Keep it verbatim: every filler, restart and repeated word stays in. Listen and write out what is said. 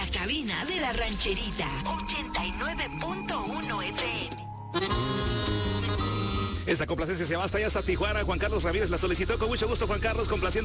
la cabina de la rancherita. ochenta y nueve punto uno F M. Esta complacencia se va hasta allá, hasta Tijuana. Juan Carlos Ramírez la solicitó con mucho gusto, Juan Carlos, complaciendo